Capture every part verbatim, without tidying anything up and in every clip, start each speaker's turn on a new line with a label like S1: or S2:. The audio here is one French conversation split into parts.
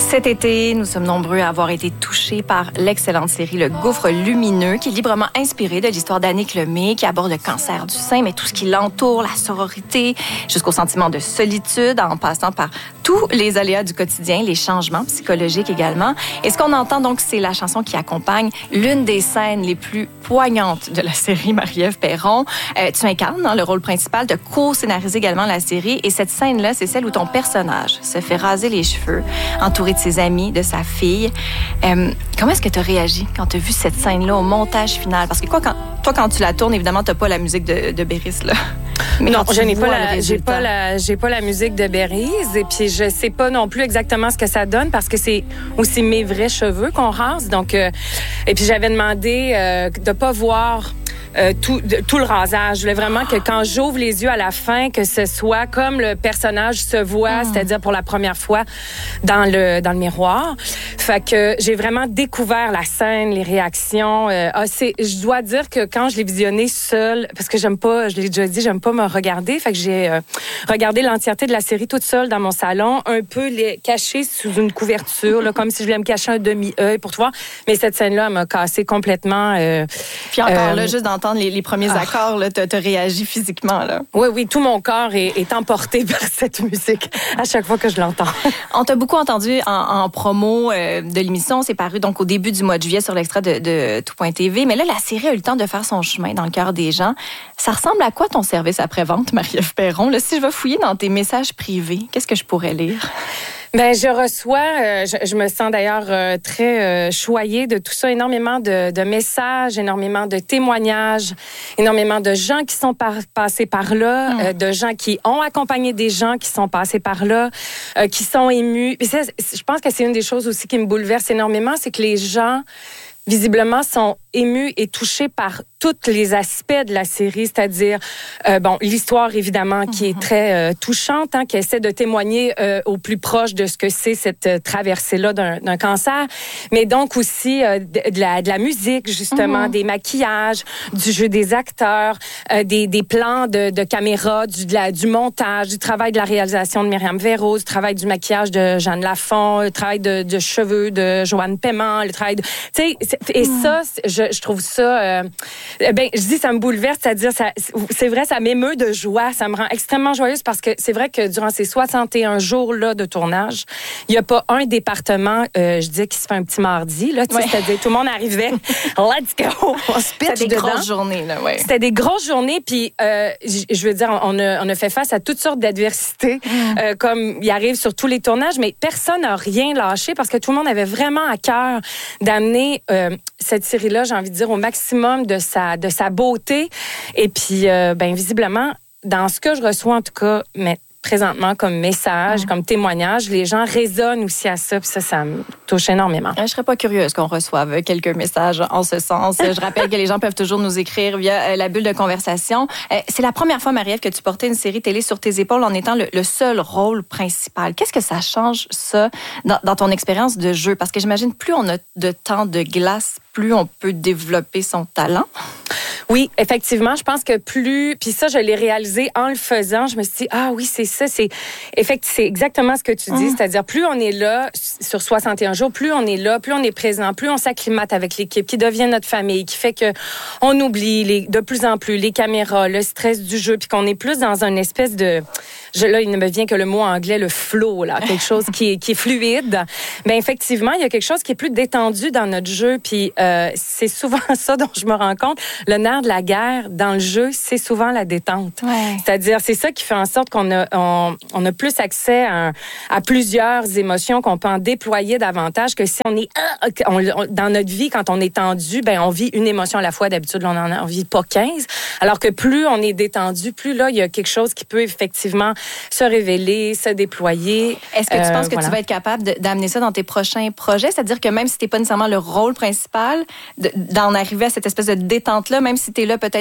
S1: Cet été, nous sommes nombreux à avoir été touchés par l'excellente série Le Gouffre lumineux, qui est librement inspirée de l'histoire d'Annick Lemay, qui aborde le cancer du sein, mais tout ce qui l'entoure, la sororité, jusqu'au sentiment de solitude, en passant par tous les aléas du quotidien, les changements psychologiques également. Et ce qu'on entend donc, c'est la chanson qui accompagne l'une des scènes les plus poignantes de la série, Marie-Ève Perron. Euh, tu incarnes dans le rôle principal, de co-scénariser également la série, et cette scène-là, c'est celle où ton personnage se fait raser les cheveux, entouré de ses amis, de sa fille. Euh, comment est-ce que tu as réagi quand tu as vu cette scène-là au montage final? Parce que quoi, quand, toi, quand tu la tournes, évidemment, tu n'as pas la musique de, de Béris, là.
S2: Mais non, je n'ai pas la, j'ai pas la, j'ai pas la musique de Béris, et puis je sais pas non plus exactement ce que ça donne parce que c'est aussi mes vrais cheveux qu'on rase. Donc, euh, et puis j'avais demandé euh, de pas voir Euh, tout, de, tout le rasage. Je voulais vraiment que quand j'ouvre les yeux à la fin, que ce soit comme le personnage se voit, mmh. c'est-à-dire pour la première fois dans le dans le miroir. Fait que j'ai vraiment découvert la scène, les réactions. Euh, ah, c'est, je dois dire que quand je l'ai visionné seule, parce que j'aime pas, je l'ai déjà dit, j'aime pas me regarder. Fait que j'ai euh, regardé l'entièreté de la série toute seule dans mon salon, un peu les, cachée sous une couverture, là, comme si je voulais me cacher un demi-œil pour te voir. Mais cette scène-là, elle m'a cassé complètement. Euh,
S1: Puis encore
S2: euh,
S1: là, juste d'entendre Les, les premiers ah. accords, tu as réagi physiquement. Là.
S2: Oui, oui, tout mon corps est, est emporté par cette musique à chaque fois que je l'entends.
S1: On t'a beaucoup entendu en, en promo euh, de l'émission. C'est paru donc au début du mois de juillet sur l'extrait de, de tout point t v. Mais là, la série a eu le temps de faire son chemin dans le cœur des gens. Ça ressemble à quoi ton service après-vente, Marie-Ève Perron? Là, si je vais fouiller dans tes messages privés, qu'est-ce que je pourrais lire?
S2: Ben, je reçois, euh, je, je me sens d'ailleurs euh, très euh, choyée de tout ça, énormément de, de messages, énormément de témoignages, énormément de gens qui sont par, passés par là, mmh. euh, de gens qui ont accompagné des gens qui sont passés par là, euh, qui sont émus. Puis ça, je pense que c'est une des choses aussi qui me bouleverse énormément, c'est que les gens, visiblement, sont émus et touchés par tous les aspects de la série, c'est-à-dire, euh, bon, l'histoire, évidemment, qui est très euh, touchante, hein, qui essaie de témoigner euh, au plus proche de ce que c'est cette euh, traversée-là d'un, d'un cancer, mais donc aussi euh, de, de, la, de la musique, justement, mm-hmm. des maquillages, du jeu des acteurs, euh, des, des plans de, de caméra, du, de la, du montage, du travail de la réalisation de Myriam Véro, du travail du maquillage de Jeanne Lafont, le travail de, de cheveux de Joanne Paiement, le travail de... Tu sais, et mm. ça, je, je trouve ça... Euh, ben, je dis, ça me bouleverse, c'est-à-dire, ça, c'est vrai, ça m'émeut de joie, ça me rend extrêmement joyeuse parce que c'est vrai que durant ces soixante et un jours-là de tournage, il n'y a pas un département, euh, je dis, qui se fait un petit mardi, là, tu sais, ouais. c'est-à-dire, tout le monde arrivait, let's go, on se pitch dedans.
S1: C'était des grosses journées, là, ouais.
S2: C'était des grosses journées, puis euh, je veux dire, on a, on a fait face à toutes sortes d'adversités, mm. euh, comme il arrive sur tous les tournages, mais personne n'a rien lâché parce que tout le monde avait vraiment à cœur d'amener euh, cette série-là, j'ai envie de dire, au maximum de sa de sa beauté. Et puis, euh, ben visiblement, dans ce que je reçois, en tout cas, mais présentement comme message, mmh. comme témoignage, les gens résonnent aussi à ça, puis ça, ça me touche énormément.
S1: Je serais pas curieuse qu'on reçoive quelques messages en ce sens. Je rappelle que les gens peuvent toujours nous écrire via la bulle de conversation. C'est la première fois, Marie-Ève, que tu portais une série télé sur tes épaules en étant le, le seul rôle principal. Qu'est-ce que ça change, ça, dans, dans ton expérience de jeu? Parce que j'imagine, plus on a de temps de glace, plus on peut développer son talent.
S2: Oui, effectivement, je pense que plus... Puis ça, je l'ai réalisé en le faisant. Je me suis dit, ah oui, c'est ça. C'est, effectivement, c'est exactement ce que tu dis. Mmh. C'est-à-dire, plus on est là sur soixante et un jours, plus on est là, plus on est présent, plus on s'acclimate avec l'équipe, qui devient notre famille, qui fait que on oublie les, de plus en plus les caméras, le stress du jeu, puis qu'on est plus dans une espèce de... Je, là, il ne me vient que le mot anglais, le flow, là, quelque chose qui est, qui est fluide. Bien, effectivement, il y a quelque chose qui est plus détendu dans notre jeu, puis euh, c'est souvent ça dont je me rends compte. Le nerf de la guerre dans le jeu, c'est souvent la détente.
S1: Ouais.
S2: C'est-à-dire, c'est ça qui fait en sorte qu'on a, on, on a plus accès à, à plusieurs émotions, qu'on peut en déployer davantage que si on est on, on, dans notre vie, quand on est tendu, ben on vit une émotion à la fois. D'habitude, on en vit pas quinze. Alors que plus on est détendu, plus là, il y a quelque chose qui peut effectivement se révéler, se déployer.
S1: Est-ce que tu
S2: euh,
S1: penses que
S2: voilà.
S1: tu vas être capable de, d'amener ça dans tes prochains projets? C'est-à-dire que même si t'es pas nécessairement le rôle principal, de, d'en arriver à cette espèce de détente-là, même si t'es là peut-être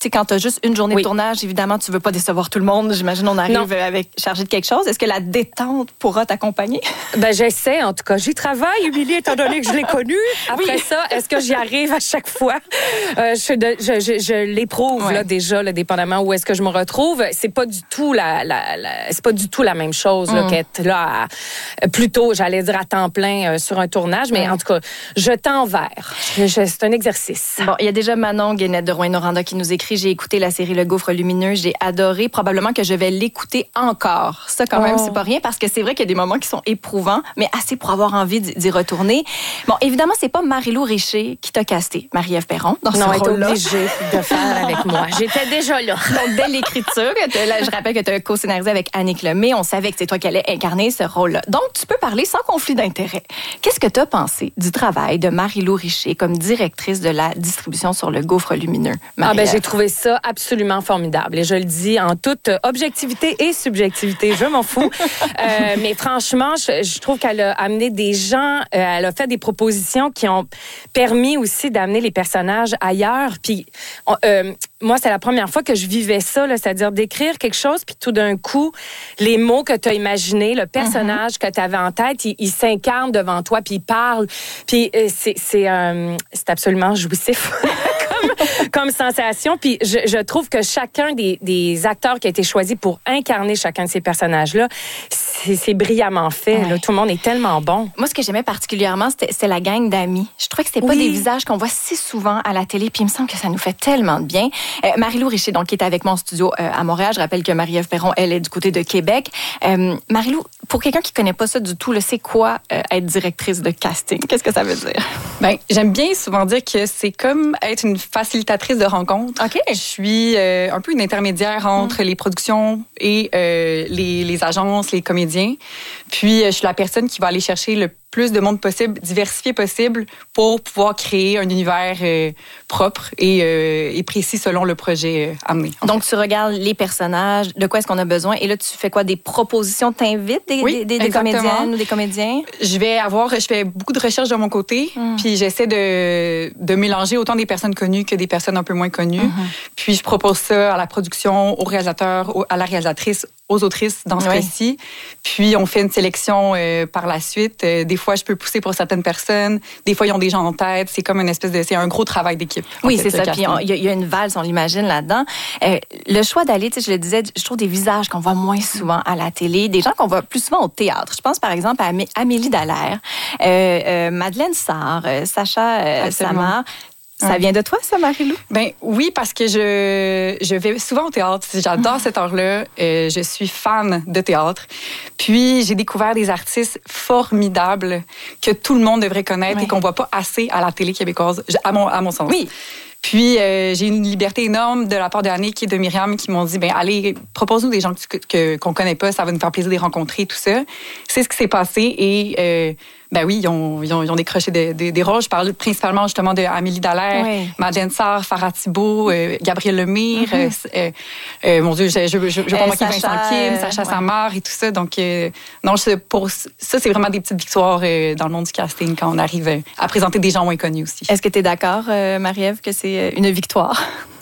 S1: sais, quand tu as juste une journée
S2: oui.
S1: de tournage, évidemment, tu veux pas décevoir tout le monde. J'imagine on arrive non. avec chargé de quelque chose. Est-ce que la détente pourra t'accompagner?
S2: Ben, j'essaie, en tout cas. J'y travaille, Émilie, étant donné que je l'ai connue. Après oui. ça, est-ce que j'y arrive à chaque fois? Euh, je, je, je, je l'éprouve, ouais. là, déjà, là, dépendamment où est-ce que je me retrouve. C'est pas du tout la, la, la c'est pas du tout la même chose, là, mm. qu'être là, à, plutôt, j'allais dire à temps plein euh, sur un tournage. Mais mm. en tout cas, je tends vers. Je, je, c'est un exercice.
S1: Bon, il y a déjà Manon Guénette de Rouyn-Noranda qui nous écrit: j'ai écouté la série Le Gouffre lumineux, j'ai adoré. Probablement que je vais l'écouter encore. Ça, quand oh. même, c'est pas rien parce que c'est vrai qu'il y a des moments qui sont éprouvants, mais assez pour avoir envie d'y retourner. Bon, évidemment, c'est pas Marie-Lou Richer qui t'a casté, Marie-Ève Perron, dans
S2: non,
S1: ce rôle-là.
S2: Non, elle est obligée de faire avec moi. J'étais déjà là.
S1: Donc, dès l'écriture, je rappelle que tu as co-scénarisé avec Annick Lemay. On savait que c'est toi qui allais incarner ce rôle-là. Donc, tu peux parler sans conflit d'intérêt. Qu'est-ce que tu as pensé du travail de Marie-Lou Richer comme directrice de la distribution sur Le Gouffre lumineux?
S2: Ah ben, j'ai trouvé ça absolument formidable. Et je le dis en toute objectivité et subjectivité. Je m'en fous. euh, mais franchement, je, je trouve qu'elle a amené des gens, euh, elle a fait des propositions qui ont permis aussi d'amener les personnages ailleurs. Puis, on, euh, moi, c'est la première fois que je vivais ça, là, c'est-à-dire d'écrire quelque chose, puis tout d'un coup, les mots que tu as imaginés, le personnage mm-hmm. que tu avais en tête, il, il s'incarne devant toi, puis il parle. Puis euh, c'est, c'est, euh, c'est absolument jouissif. Comme, comme sensation. Puis je, je trouve que chacun des, des acteurs qui a été choisi pour incarner chacun de ces personnages-là, c'est, c'est brillamment fait. Ouais. Là. Tout le monde est tellement bon.
S1: Moi, ce que j'aimais particulièrement, c'était, c'était la gang d'amis. Je trouvais que c'était oui. pas des visages qu'on voit si souvent à la télé, puis il me semble que ça nous fait tellement de bien. Euh, Marie-Lou Richer, donc, qui est avec moi en studio euh, à Montréal. Je rappelle que Marie-Ève Perron, elle est du côté de Québec. Euh, Marie-Lou, pour quelqu'un qui connaît pas ça du tout, là, c'est quoi euh, être directrice de casting? Qu'est-ce que ça veut dire?
S3: Ben, j'aime bien souvent dire que c'est comme être une facilitatrice de rencontres.
S1: OK.
S3: Je suis euh, un peu une intermédiaire entre mmh. les productions et euh, les, les agences, les comédiens. Puis, euh, je suis la personne qui va aller chercher le plus de monde possible, diversifié possible, pour pouvoir créer un univers euh, propre et, euh, et précis selon le projet euh, amené.
S1: Donc, fait. Tu regardes les personnages, de quoi est-ce qu'on a besoin, et là, tu fais quoi? Des propositions? T'invites des,
S3: oui,
S1: des, des, des comédiennes ou des comédiens?
S3: Je vais avoir, je fais beaucoup de recherches de mon côté, mm. puis j'essaie de, de mélanger autant des personnes connues que des personnes un peu moins connues. Mm-hmm. Puis, je propose ça à la production, au réalisateur, au, à la réalisatrice, aux autrices dans ce oui. cas-ci. Puis, on fait une sélection euh, par la suite. Euh, des fois, je peux pousser pour certaines personnes. Des fois, ils ont des gens en tête. C'est comme une espèce de... C'est un gros travail d'équipe.
S1: Oui, fait, c'est ça. Puis, il y, y a une valse, on l'imagine là-dedans. Euh, le choix d'aller, tu sais, je le disais, je trouve des visages qu'on voit moins souvent à la télé, des gens qu'on voit plus souvent au théâtre. Je pense, par exemple, à Amé- Amélie Dallaire, euh, euh, Madeleine Sarr, euh, Sacha euh, Samar. Ça ouais. vient de toi, ça, Marie-Lou?
S3: Ben oui, parce que je, je vais souvent au théâtre. J'adore mmh. cette heure-là. Euh, je suis fan de théâtre. Puis, j'ai découvert des artistes formidables que tout le monde devrait connaître ouais. et qu'on voit pas assez à la télé québécoise, à mon, à mon sens.
S1: Oui.
S3: Puis, euh, j'ai une liberté énorme de la part de Annick et de Myriam qui m'ont dit, ben allez, propose-nous des gens que, que, qu'on connaît pas, ça va nous faire plaisir de les rencontrer, tout ça. C'est ce qui s'est passé et... Euh, ben oui, ils ont, ils ont, ils ont décroché des, des, des rôles. Je parle principalement justement de Amélie Dallaire, oui. Madeleine Sarr, Farah Thibault, euh, Gabriel Lemire, mm-hmm. euh, euh, mon Dieu, je ne veux pas euh, manquer Vincent Kim, Sacha ouais. Samar et tout ça. Donc, euh, non, je, pour, ça, c'est vraiment des petites victoires euh, dans le monde du casting quand on arrive à présenter des gens moins connus aussi.
S1: Est-ce que tu es d'accord, euh, Marie-Ève, que c'est une victoire?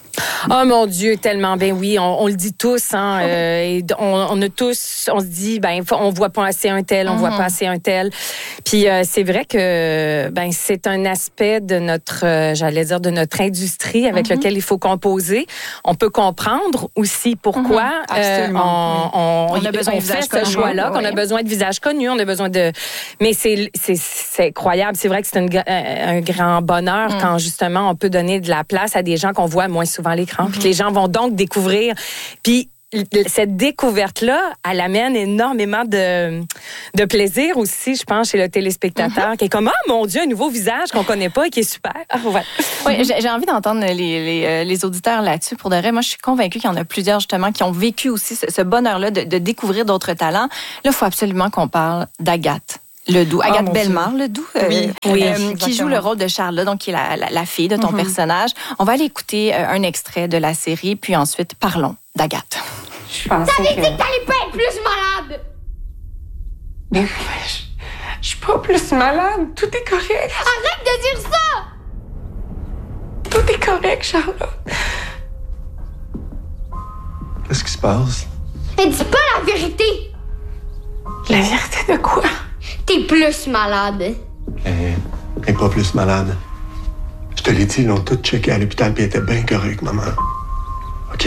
S2: Oh mon Dieu, tellement bien, oui, on, on le dit tous, hein, euh, et on, on a tous, on se dit, ben, on voit pas assez un tel, on mm-hmm. voit pas assez un tel. Puis euh, c'est vrai que, ben, c'est un aspect de notre, euh, j'allais dire, de notre industrie avec mm-hmm. lequel il faut composer. On peut comprendre aussi pourquoi
S3: mm-hmm. euh,
S2: on, on,
S1: on, a besoin
S2: on
S1: de
S2: fait ce choix-là, oui. qu'on a besoin de visages connus, on a besoin de, mais c'est, c'est, c'est incroyable. C'est vrai que c'est une, un grand bonheur mm. quand justement on peut donner de la place à des gens qu'on voit moins souvent à l'écran, mm-hmm. puis que les gens vont donc découvrir. Puis cette découverte-là, elle amène énormément de, de plaisir aussi, je pense, chez le téléspectateur, mm-hmm. qui est comme, ah, mon Dieu, un nouveau visage qu'on connaît pas et qui est super. Ah, ouais.
S1: Oui, j'ai, j'ai envie d'entendre les, les, les auditeurs là-dessus. Pour de vrai, moi, je suis convaincue qu'il y en a plusieurs, justement, qui ont vécu aussi ce, ce bonheur-là de, de découvrir d'autres talents. Là, il faut absolument qu'on parle d'Agathe Ledoux. Agathe oh, Bellemare Ledoux, euh,
S3: oui,
S1: oui, euh, qui joue le rôle de Charlotte, donc qui est la, la, la fille de ton mm-hmm. personnage. On va aller écouter euh, un extrait de la série, puis ensuite, parlons d'Agathe.
S4: Je pensais T'avais que... dit que t'allais pas être plus malade!
S5: Mais je, je suis pas plus malade. Tout est correct.
S4: Arrête de dire ça!
S5: Tout est correct, Charlotte.
S6: passe?
S4: Mais dis pas la vérité!
S5: La vérité de quoi?
S4: T'es plus malade.
S6: Elle n'est pas plus malade. Je te l'ai dit, ils l'ont tout checké à l'hôpital puis elle était bien correcte, maman. OK?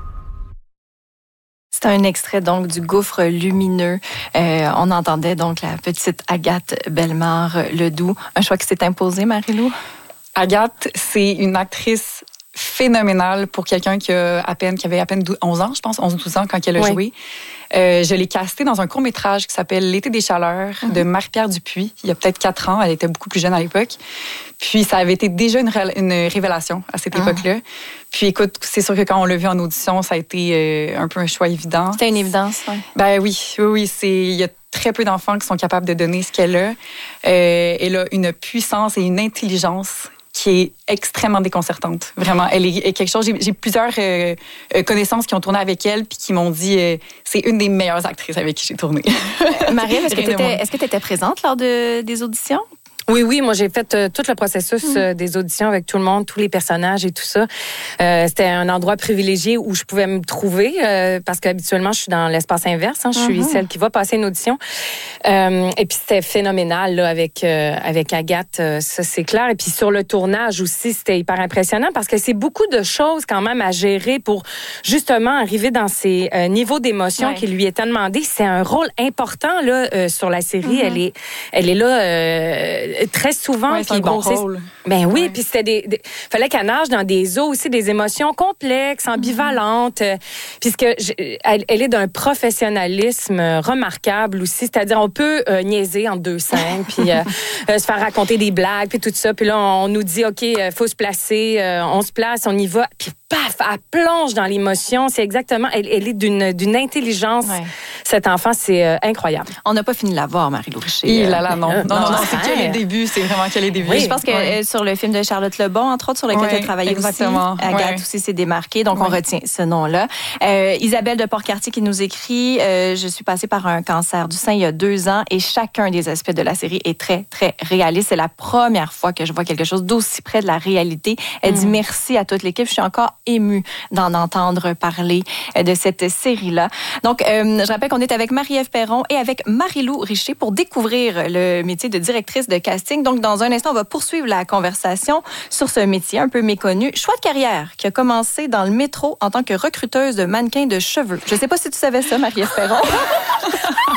S1: C'est un extrait donc du Gouffre lumineux. Euh, on entendait donc la petite Agathe Bellemare-Ledoux. Un choix qui s'est imposé, Marie-Lou?
S3: Agathe, c'est une actrice phénoménale pour quelqu'un qui, a à peine, qui avait à peine onze ans, je pense, onze douze ans quand elle a oui. joué. Euh, je l'ai castée dans un court-métrage qui s'appelle L'été des chaleurs mm-hmm. de Marie-Pierre Dupuis, il y a peut-être quatre ans. Elle était beaucoup plus jeune à l'époque. Puis ça avait été déjà une, ré- une révélation à cette ah. époque-là. Puis écoute, c'est sûr que quand on l'a vu en audition, ça a été euh, un peu un choix évident.
S1: C'était une évidence, oui.
S3: Ben oui, oui, oui. C'est, il y a très peu d'enfants qui sont capables de donner ce qu'elle a. Euh, elle a une puissance et une intelligence qui est extrêmement déconcertante. Vraiment, elle est, est quelque chose... J'ai, j'ai plusieurs euh, connaissances qui ont tourné avec elle puis qui m'ont dit euh, c'est une des meilleures actrices avec qui j'ai tourné.
S1: Marie, est-ce que tu étais, est-ce que tu étais présente lors de, des auditions?
S2: Oui, oui, moi j'ai fait euh, tout le processus mmh. euh, des auditions avec tout le monde, tous les personnages et tout ça. Euh, c'était un endroit privilégié où je pouvais me trouver euh, parce qu'habituellement je suis dans l'espace inverse. Hein, je suis mmh. celle qui va passer une audition. Euh, et puis c'était phénoménal là avec euh, avec Agathe, euh, ça c'est clair. Et puis sur le tournage aussi, c'était hyper impressionnant parce que c'est beaucoup de choses quand même à gérer pour justement arriver dans ces euh, niveaux d'émotion ouais. qui lui étaient demandés. C'est un rôle important là euh, sur la série. Mmh. Elle est elle est là. Euh, très souvent.
S3: Ouais, c'est un gros bon, rôle.
S2: Ben oui, ouais. puis c'était des, des... fallait qu'elle nage dans des eaux aussi, des émotions complexes, ambivalentes, mm-hmm. puisque je, elle, elle est d'un professionnalisme remarquable aussi, c'est-à-dire on peut euh, niaiser en deux scènes, puis euh, euh, se faire raconter des blagues, puis tout ça, puis là on nous dit, OK, il faut se placer, euh, on se place, on y va, puis paf, elle plonge dans l'émotion, c'est exactement, elle, elle est d'une, d'une intelligence, ouais. Cet enfant, c'est euh, incroyable.
S1: On n'a pas fini de la voir, Marie-Lou Richer.
S3: Il là, là, non. non, non, non, non c'est que les débuts, c'est vraiment que les débuts.
S1: Oui, je pense que ouais. sur le film de Charlotte Lebon, entre autres, sur lequel ouais, tu as travaillé exactement. aussi, Agathe ouais. aussi s'est démarquée, donc ouais. on retient ce nom-là. Euh, Isabelle de Port-Cartier qui nous écrit euh, « Je suis passée par un cancer du sein il y a deux ans et chacun des aspects de la série est très, très réaliste. C'est la première fois que je vois quelque chose d'aussi près de la réalité. » Elle mm. dit merci à toute l'équipe. Je suis encore émue d'en entendre parler de cette série-là. Donc, euh, je rappelle qu'on est avec Marie-Ève Perron et avec Marie-Lou Richer pour découvrir le métier de directrice de casting. Donc, dans un instant, on va poursuivre la conversation sur ce métier un peu méconnu. Choix de carrière qui a commencé dans le métro en tant que recruteuse de mannequins de cheveux. Je ne sais pas si tu savais ça, Marie-Ève Perron. Non, je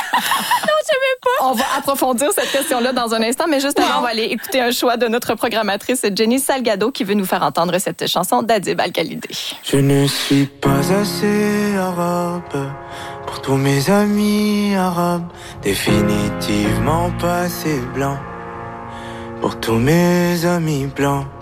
S1: savais pas. On va approfondir cette question-là dans un instant, mais juste avant, on va aller écouter un choix de notre programmatrice Jenny Salgado qui veut nous faire entendre cette chanson d'Adib Al-Khalidi.
S7: Je ne suis pas assez arabe pour tous mes amis arabes, définitivement pas assez blanc pour tous mes amis blancs.